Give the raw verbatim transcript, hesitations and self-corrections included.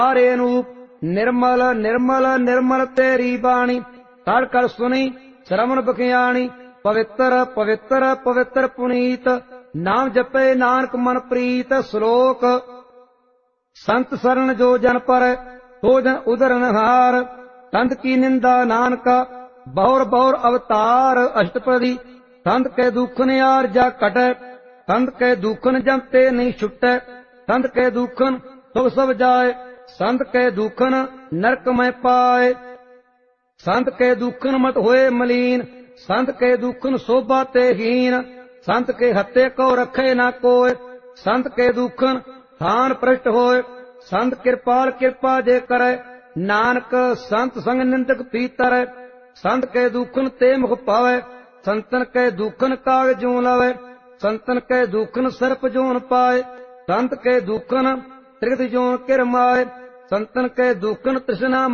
सारे अनूप निर्मल निर्मल निर्मल तेरी बाणी कर कर सुनी श्रवण बखियाणी पवित्र पवित्र पवित्र पुनीत नाम जपे नानक मन प्रीत। श्लोक संत शरण जो जन पर हो जन उदरन हार संत की निंदा नानका बहुर बहुर अवतार। अष्टपदी संत के दुखन यार जा कटे संत के दुखन जमते नहीं छुटे संत के दुखन सुख सब जाए संत के दुखन नरक में पाए। संत के दुखन मत होए मलीन संत के दुखन शोभा ते हीन संत के हत्ते को रखे ना कोय संत के दुखन थान पृष्ठ होए संत कृपाल कृपा जे करे नानक संत संग निंदक पीतर। संत के दुखन ते मुख पावे संतन के दुखन काग जूं लवे संतन के दुखन सर्प जून पाए संत के दुखन त्रिगत जूं किरमाए संतन के दुखन तृष्णा